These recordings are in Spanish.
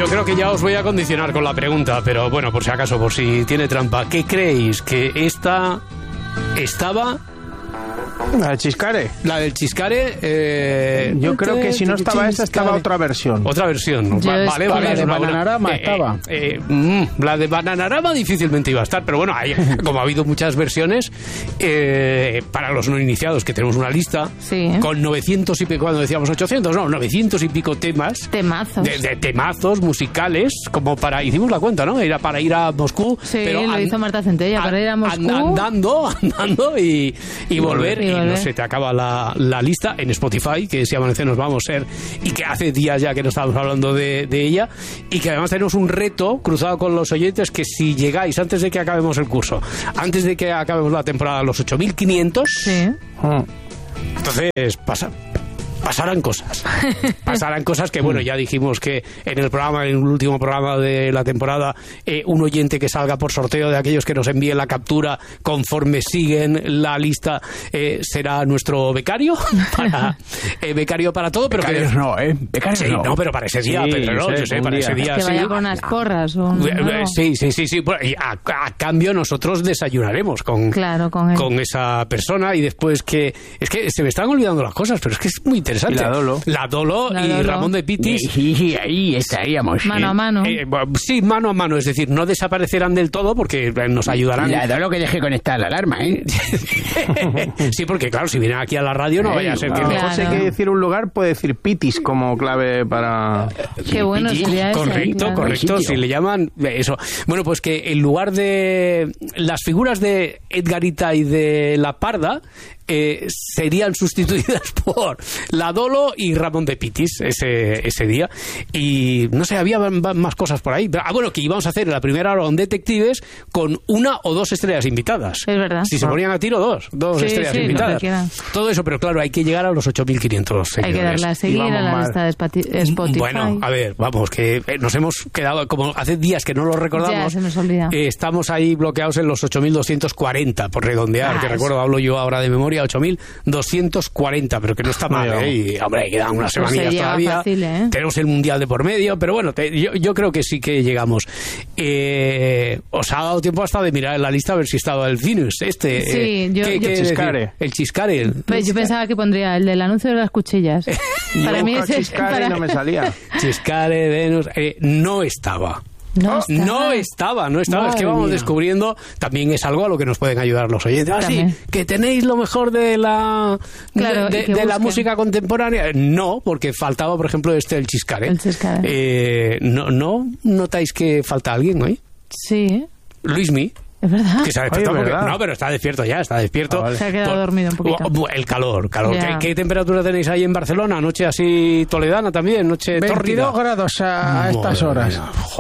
Yo creo que ya os voy a condicionar con la pregunta, pero bueno, por si acaso, por si tiene trampa. ¿Qué creéis? ¿Que esta estaba...? ¿La del Chiscare? La del Chiscare... yo creo que si no estaba esta, estaba otra versión. Otra versión. Vale. La de Bananarama estaba. La de Bananarama difícilmente iba a estar, pero bueno, como ha habido muchas versiones, para los no iniciados, que tenemos una lista, con 900 y pico, cuando decíamos 800, no, 900 y pico temas. Temazos. De temazos musicales, como para... Hicimos la cuenta, ¿no? Era para ir a Moscú. Sí, pero lo hizo Marta Centella, para ir a Moscú. Andando y volver. Y no se te acaba la lista en Spotify, que si amanece nos vamos a ser, y que hace días ya que no estábamos hablando de ella, y que además tenemos un reto cruzado con los oyentes, que si llegáis antes de que acabemos el curso, antes de que acabemos la temporada, los 8.500, entonces pasarán cosas. Pasarán cosas que, bueno, ya dijimos que en el último programa de la temporada, un oyente que salga por sorteo de aquellos que nos envíen la captura conforme siguen la lista será nuestro becario becario para todo. Pero becarios que, no, becarios sí, no, pero para ese día, Pedro, yo sé, para ese día que vaya con unas porras sí. Y a cambio nosotros desayunaremos con esa persona, y después que se me están olvidando las cosas, pero es que es muy interesante. Y la Dolo y Ramón de Pitis. Sí, ahí estaríamos. Mano a mano. Sí, mano a mano, es decir, no desaparecerán del todo porque nos ayudarán. La Dolo que deje conectar la alarma, ¿eh? Sí, porque claro, si vienen aquí a la radio no vaya a ser que... Mejor si hay que decir un lugar, puede decir Pitis como clave para... Qué bueno sería eso. Correcto, si le llaman eso. Bueno, pues que en lugar de las figuras de Edgarita y de La Parda, serían sustituidas por La Dolo y Ramón de Pitis ese día. Y no sé, había más cosas por ahí. Bueno, que íbamos a hacer en la primera hora un Detectives con 1 o 2 estrellas invitadas. Es verdad. Si se ponían a tiro, dos estrellas invitadas. Todo eso, pero claro, hay que llegar a los 8.500 seguidores. Hay que darle a seguir a la lista de Spotify. Bueno, a ver, vamos, que nos hemos quedado, como hace días que no lo recordamos. Ya, se nos olvida. Estamos ahí bloqueados en los 8.240, por redondear, que recuerdo, hablo yo ahora de memoria, 8.240, pero que no está mal, Y hombre, quedan unas semanillas todavía. Fácil, Tenemos el Mundial de por medio, pero bueno, yo creo que sí que llegamos. Os ha dado tiempo hasta de mirar en la lista a ver si estaba el Venus, Sí, ¿qué Chiscare. El Chiscare. Pues yo pensaba que pondría el del anuncio de las cuchillas. Para mí ese Chiscare no me salía. Chiscare, Venus, no estaba. No estaba. Es que vamos descubriendo, también es algo a lo que nos pueden ayudar los oyentes. Sí, que tenéis lo mejor de la de la música contemporánea. No, porque faltaba, por ejemplo, el Chiscare. El Chiscare. ¿No notáis que falta alguien hoy? Sí. Luismi. Es verdad. Que se ha despertado no, pero está despierto ya, está despierto. Se ha quedado dormido un poquito. El calor. ¿Qué temperatura tenéis ahí en Barcelona? Noche así toledana también, noche tórrida. 22 grados a estas horas.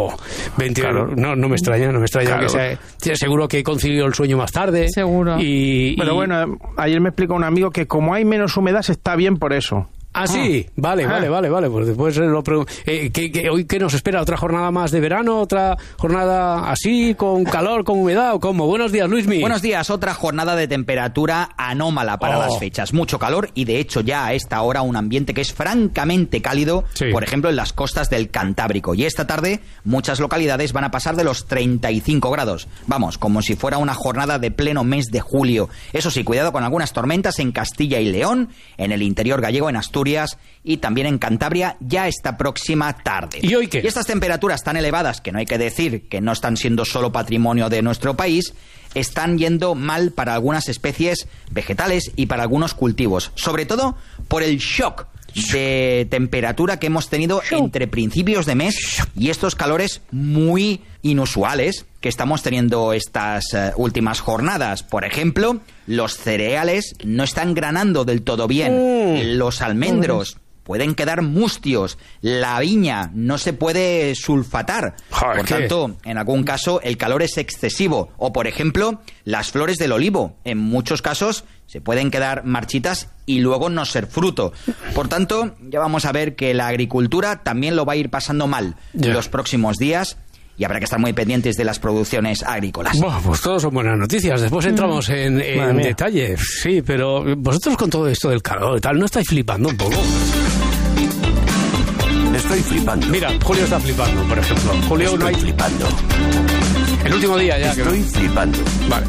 22, no me extraña claro. Que seguro que concilió el sueño más tarde. Seguro. Pero bueno, ayer me explicó un amigo que como hay menos humedad está bien por eso. Ah, sí, vale, pues después lo pregunto. ¿Hoy qué nos espera? ¿Otra jornada más de verano? ¿Otra jornada así, con calor, con humedad o cómo? Buenos días, Luismi. Buenos días, otra jornada de temperatura anómala para las fechas. Mucho calor y de hecho ya a esta hora un ambiente que es francamente cálido, por ejemplo en las costas del Cantábrico. Y esta tarde muchas localidades van a pasar de los 35 grados. Vamos, como si fuera una jornada de pleno mes de julio. Eso sí, cuidado con algunas tormentas en Castilla y León, en el interior gallego, en Asturias, y también en Cantabria ya esta próxima tarde. ¿Y hoy qué? Y estas temperaturas tan elevadas, que no hay que decir que no están siendo solo patrimonio de nuestro país, están yendo mal para algunas especies vegetales y para algunos cultivos, sobre todo por el shock de temperatura que hemos tenido entre principios de mes y estos calores muy inusuales que estamos teniendo estas últimas jornadas. Por ejemplo, los cereales no están granando del todo bien. Los almendros pueden quedar mustios. La viña no se puede sulfatar. Por tanto, en algún caso, el calor es excesivo. O, por ejemplo, las flores del olivo. En muchos casos se pueden quedar marchitas y luego no ser fruto. Por tanto, ya vamos a ver que la agricultura también lo va a ir pasando mal los próximos días. Y habrá que estar muy pendientes de las producciones agrícolas. Bueno, pues todos son buenas noticias. Después entramos en detalle. Sí, pero vosotros con todo esto del calor y tal, ¿no estáis flipando un poco? Estoy flipando. Mira, Julio está flipando, por ejemplo. Julio, Estoy no hay... flipando. El último día ya. Estoy flipando. Vale.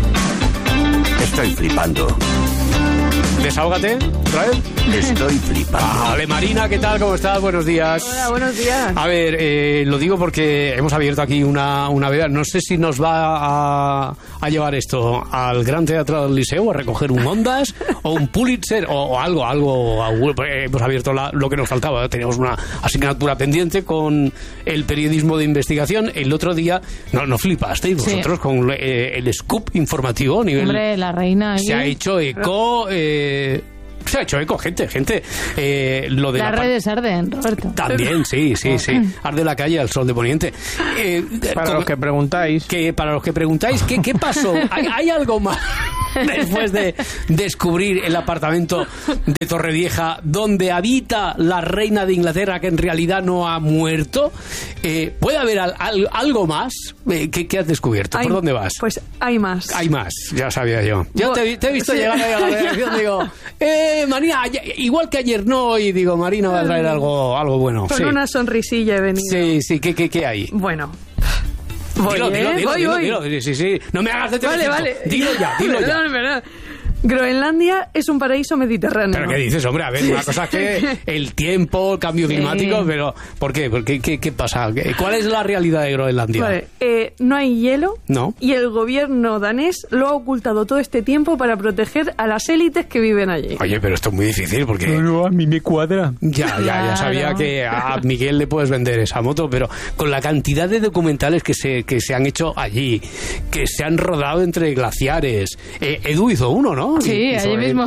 Estoy flipando. Desahógate, Rael. Estoy flipando. Vale, Marina, ¿qué tal? ¿Cómo estás? Buenos días. Hola, buenos días. A ver, lo digo porque hemos abierto aquí una veda. No sé si nos va a llevar esto al Gran Teatro del Liceo a recoger un Ondas o un Pulitzer o algo. Hemos abierto lo que nos faltaba. Teníamos una asignatura pendiente con el periodismo de investigación. El otro día no flipasteis vosotros con el scoop informativo a nivel... Hombre, la reina... Se ha hecho eco... Se ha hecho eco, gente. Lo de las redes arden, Roberto. También, sí. Arde la calle al sol de poniente. Para los que preguntáis. Para los que preguntáis, ¿qué pasó? ¿Hay algo más después de descubrir el apartamento de Torrevieja donde habita la reina de Inglaterra que en realidad no ha muerto? ¿Puede haber algo más? ¿Qué has descubierto? ¿Por dónde vas? Pues hay más. Hay más, ya sabía yo. Yo te he visto llegar ahí a la redacción, digo... Marina, igual que ayer no, y digo, Marina va a traer algo bueno. Con una sonrisilla he venido. Sí, ¿qué hay? Bueno, voy. Dilo. Sí. No me hagas de teléfono. Vale. Dilo ya. Perdón. Groenlandia es un paraíso mediterráneo. ¿Pero qué dices, hombre? A ver, una cosa es que el tiempo, el cambio climático, pero ¿por qué? ¿Qué pasa? ¿Cuál es la realidad de Groenlandia? Vale, no hay hielo. No. Y el gobierno danés lo ha ocultado todo este tiempo para proteger a las élites que viven allí. Oye, pero esto es muy difícil porque... No, a mí me cuadra. Ya sabía que a Miguel le puedes vender esa moto, pero con la cantidad de documentales que se han hecho allí, que se han rodado entre glaciares. Edu hizo uno, ¿no? Sí, allí mismo.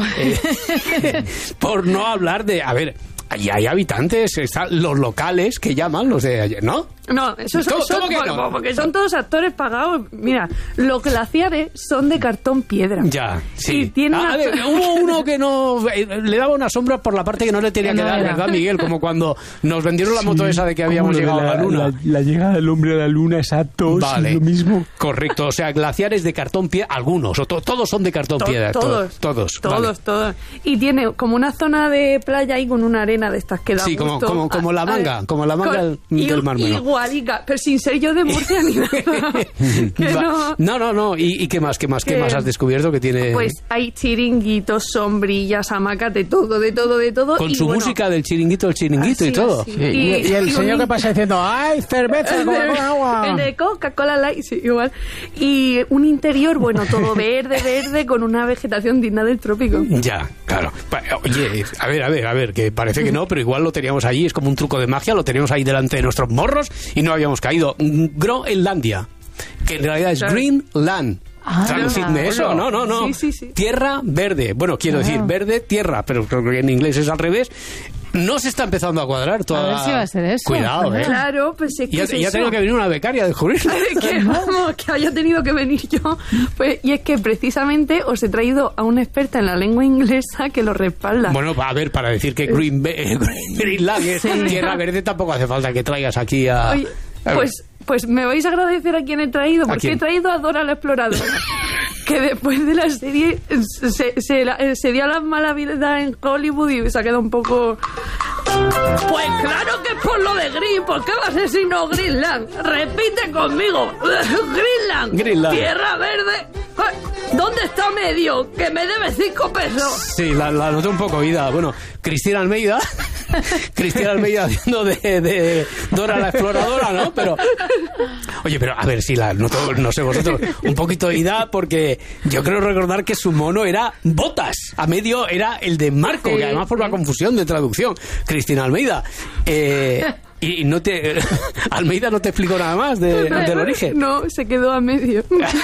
Por no hablar de... A ver, allí hay habitantes, están los locales que llaman los de ayer, ¿no? No, porque son todos actores pagados. Mira, los glaciares son de cartón piedra. Ya, sí. Y tiene a ver, hubo uno que no... le daba una sombra por la parte que no le tenía que dar, ¿verdad, Miguel? Como cuando nos vendieron la moto esa de que habíamos llegado a la luna. La llegada del hombre a la luna, exacto. Vale. Sí, lo mismo. Correcto, o sea, glaciares de cartón piedra, algunos, o todos son de cartón piedra. Todos. Y tiene como una zona de playa ahí con una arena de estas que da gusto. como la manga, del Mar Menor. Pero sin ser yo de Murcia ni nada. No. ¿Y qué más has descubierto que tiene? Pues hay chiringuitos, sombrillas, hamacas, de todo. Con su música del chiringuito y todo. Sí. Y el señor que pasa diciendo, ¡ay, cerveza con agua! El de Coca-Cola Light, sí, igual. Y un interior, todo verde, con una vegetación digna del trópico. Ya, claro. Oye, a ver, que parece que no, pero igual lo teníamos allí, es como un truco de magia, lo teníamos ahí delante de nuestros morros y no habíamos caído. Groenlandia, que en realidad es Greenland. Traducidme eso. No. Sí. Tierra verde. Bueno, quiero decir verde, tierra, pero creo que en inglés es al revés. No se está empezando a cuadrar toda... A ver si va a ser eso. Cuidado, Claro, pues es que ya tengo que venir una becaria a descubrirlo. que haya tenido que venir yo. Pues, y es que precisamente os he traído a una experta en la lengua inglesa que lo respalda. Bueno, a ver, para decir que Greenland es tierra verde, tampoco hace falta que traigas aquí a... Oye, pues me vais a agradecer a quien he traído, porque he traído a Dora la Exploradora. Que después de la serie se dio a las malas vidas en Hollywood y se ha quedado un poco... Pues claro que es por lo de Green. ¿Por qué va a ser sino Greenland? Repite conmigo. Greenland. Tierra verde. ¿Dónde está medio? Que me debe 5 pesos. Sí, la noté un poco oída. Bueno, Cristina Almeida haciendo de Dora la Exploradora, ¿no? Pero... Oye, pero a ver, si la noto, no sé vosotros, un poquito oída porque yo creo recordar que su mono era Botas. A medio era el de Marco, que además por la confusión de traducción. Cristina Almeida. Y no te... Almeida no te explicó nada más del origen. No, se quedó a medio.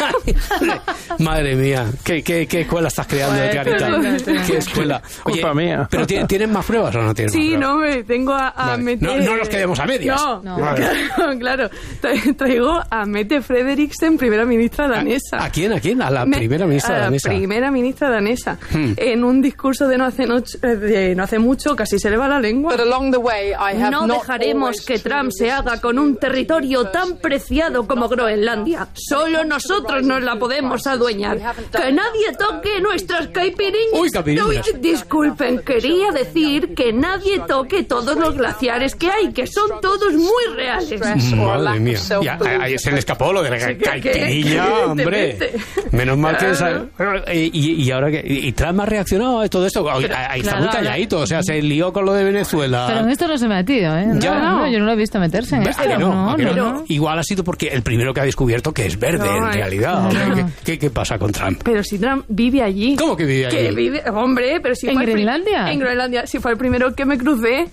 Madre mía, ¿qué escuela estás creando, Clarita? ¿Qué escuela? Oye, culpa mía. ¿Pero tienen más pruebas o no tienen más pruebas? No, me tengo a Mette... No nos quedemos a medias. No. Vale. Claro. Traigo a Mette Frederiksen, primera ministra danesa. ¿A quién? A la primera ministra danesa. A la primera ministra danesa. En un discurso de no hace mucho, casi se le va la lengua. But along the way, I have no dejaremos queremos que Trump se haga con un territorio tan preciado como Groenlandia. Solo nosotros nos la podemos adueñar. Que nadie toque nuestras caipirinhas. Uy, caipirinhas. Disculpen, quería decir que nadie toque todos los glaciares que hay, que son todos muy reales. Madre mía. Ya, ahí se le escapó lo de la caipirinha, hombre. Menos mal que... Y ahora que... ¿Y Trump ha reaccionado a todo esto? Ahí está muy calladito, o sea, se lió con lo de Venezuela. Pero en esto no se ha metido, ¿eh? No, yo no lo he visto meterse en esto. No. Igual ha sido porque el primero que ha descubierto que es verde, en realidad. ¿Qué pasa con Trump? Pero si Trump vive allí. ¿Cómo que vive allí? Hombre, pero si ¿En Groenlandia? En Groenlandia, si fue el primero que me crucé.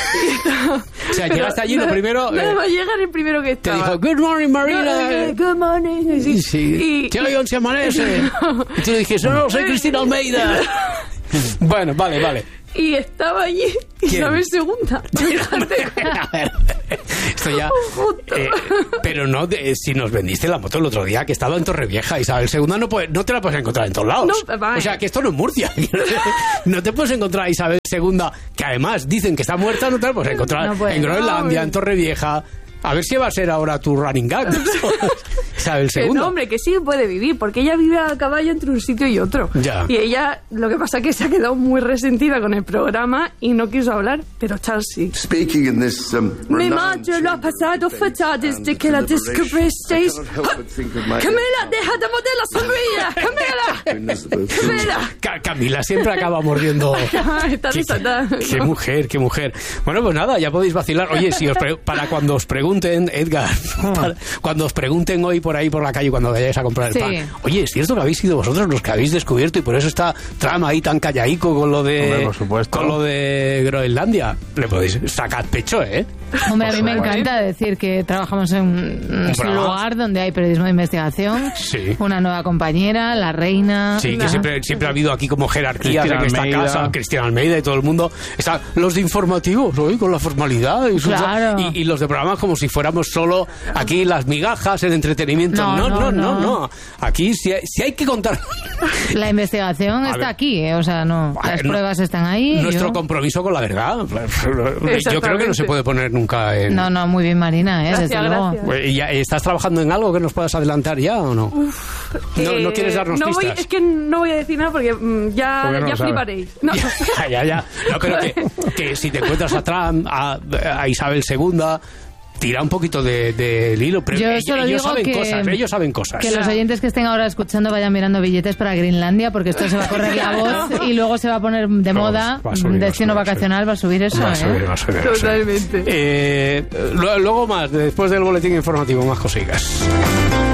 O sea, llegaste allí lo primero... Nada más llegar el primero que te estaba. dijo, good morning, Marina. Good morning. Sí. ¿Qué hoy se amanece? Y tú le dijiste, no, soy Cristina Almeida. Bueno, vale. Y estaba allí Isabel II. Fíjate. A ver, esto ya... pero no, si nos vendiste la moto el otro día, que estaba en Torrevieja, Isabel II no te la puedes encontrar en todos lados. O sea, que esto no es Murcia. No te puedes encontrar a Isabel II, que además dicen que está muerta, no te la puedes encontrar en Groenlandia, en Torrevieja. A ver si va a ser ahora tu running gag. Isabel II. No, hombre, que sí puede vivir, porque ella vive a caballo entre un sitio y otro. Ya. Y ella, lo que pasa es que se ha quedado muy resentida con el programa y no quiso hablar, pero Charles sí. Mi madre lo ha pasado fatal desde que la descubristeis. ¡Camila, deja de morder la sombrilla! ¡Camila! Camila siempre acaba mordiendo. Está desatada. Qué mujer. Bueno, pues nada, ya podéis vacilar. Oye, si para cuando os pregunten, Edgar, cuando os pregunten hoy por ahí por la calle cuando vayáis a comprar el pan, oye, ¿es cierto que habéis sido vosotros los que habéis descubierto y por eso está Trump ahí tan callaico con lo de Groenlandia? Le podéis sacar pecho, ¿eh? Hombre, a mí me encanta decir que trabajamos en un lugar donde hay periodismo de investigación, una nueva compañera, la reina... Sí, que siempre ha habido aquí como jerarquía en esta casa, Cristina Almeida y todo el mundo. Están los de informativos, hoy con la formalidad y los de programas como si fuéramos solo aquí las migajas, el entretenimiento. No. Aquí si hay que contar... La investigación está aquí, o sea, las pruebas están ahí. Nuestro compromiso con la verdad. Yo creo que no se puede poner nunca en... No, muy bien, Marina, desde luego. ¿Y estás trabajando en algo que nos puedas adelantar ya o no? ¿No quieres darnos pistas? Es que no voy a decir nada porque ya fliparéis. No. Ya. No, pero que si te encuentras a Trump, a Isabel II... Tira un poquito del hilo, pero ellos saben cosas. Que los oyentes que estén ahora escuchando vayan mirando billetes para Groenlandia, porque esto se va a correr la voz y luego se va a poner de moda, destino vacacional, va a subir eso. Va a subir. Totalmente. Luego más, después del boletín informativo, más cositas.